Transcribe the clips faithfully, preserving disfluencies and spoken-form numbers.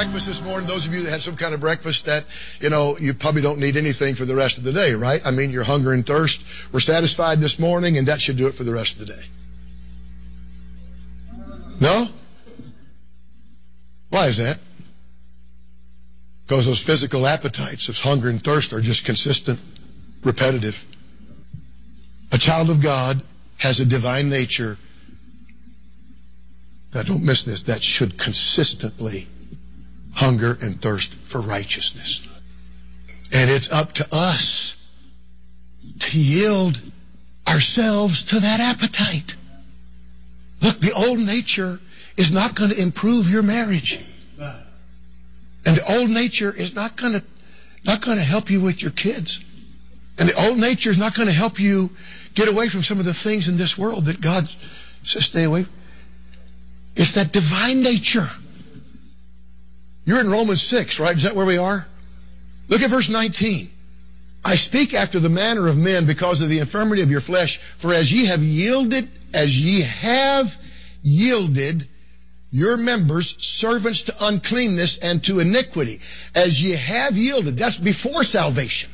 breakfast this morning, those of you that had some kind of breakfast, that, you know, you probably don't need anything for the rest of the day, right? I mean, your hunger and thirst were satisfied this morning, and that should do it for the rest of the day. No? Why is that? Because those physical appetites of hunger and thirst are just consistent, repetitive. A child of God has a divine nature. Now, don't miss this. That should consistently hunger and thirst for righteousness. And it's up to us to yield ourselves to that appetite. Look, the old nature is not going to improve your marriage. And the old nature is not going to not going to help you with your kids. And the old nature is not going to help you get away from some of the things in this world that God says stay away from. It's that divine nature. You're in Romans six, right? Is that where we are? Look at verse nineteen. I speak after the manner of men because of the infirmity of your flesh, for as ye have yielded, as ye have yielded your members servants to uncleanness and to iniquity, as ye have yielded, that's before salvation.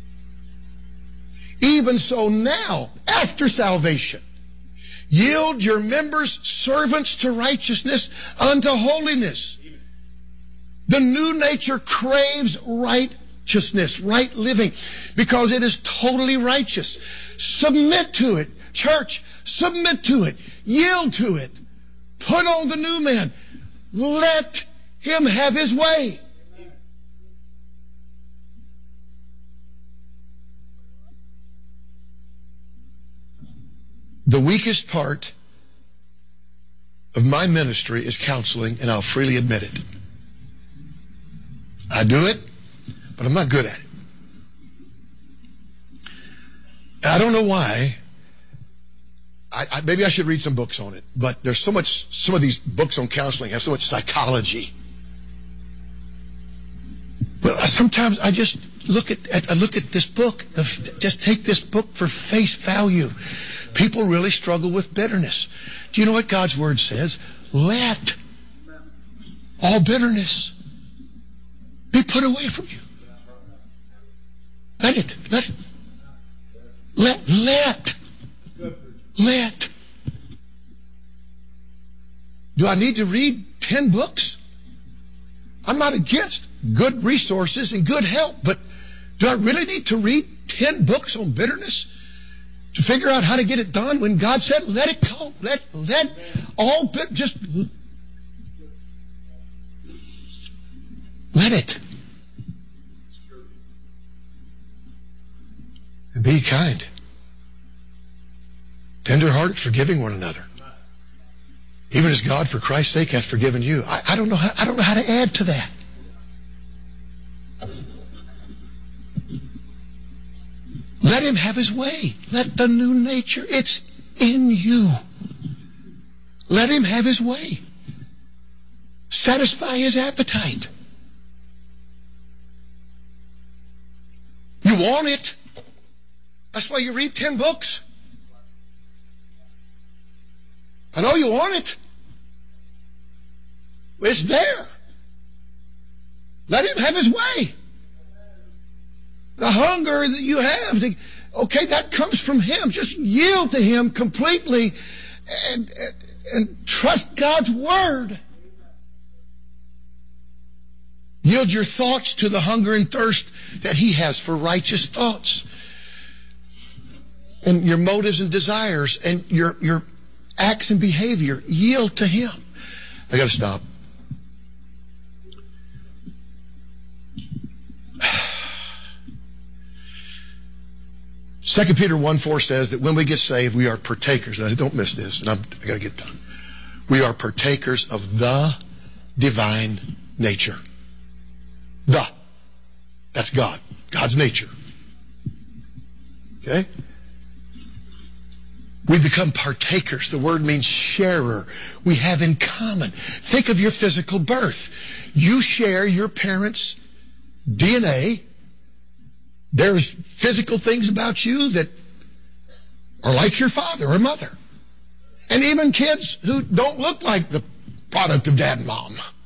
Even so now, after salvation, yield your members servants to righteousness unto holiness. The new nature craves righteousness, right living, because it is totally righteous. Submit to it. Church, submit to it. Yield to it. Put on the new man. Let him have his way. The weakest part of my ministry is counseling, and I'll freely admit it. I do it, but I'm not good at it. And I don't know why. I, I, maybe I should read some books on it, but there's so much, some of these books on counseling have so much psychology. But sometimes I just look at, at I look at this book, just take this book for face value. People really struggle with bitterness. Do you know what God's Word says? Let all bitterness be put away from you. Let it, let it. Let, let. Let. Do I need to read ten books? I'm not against good resources and good help, but do I really need to read ten books on bitterness to figure out how to get it done when God said, let it go. Let, let all bit, just let it. And be kind. Tender-hearted, forgiving one another. Even as God, for Christ's sake, hath forgiven you. I, I don't know how, I don't know how to add to that. Let him have his way. Let the new nature, it's in you. Let him have his way. Satisfy his appetite. You want it. That's why you read ten books. I know you want it. It's there. Let him have his way. The hunger that you have, to, okay, that comes from him. Just yield to him completely and, and, and trust God's Word. Yield your thoughts to the hunger and thirst that he has for righteous thoughts. And your motives and desires and your, your acts and behavior, yield to him. I got to stop. Second Peter one four says that when we get saved, we are partakers. Now, don't miss this, and I'm, I got to get done. We are partakers of the divine nature. The. That's God. God's nature. Okay? We become partakers. The word means sharer. We have in common. Think of your physical birth. You share your parents' D N A. There's physical things about you that are like your father or mother. And even kids who don't look like the product of dad and mom.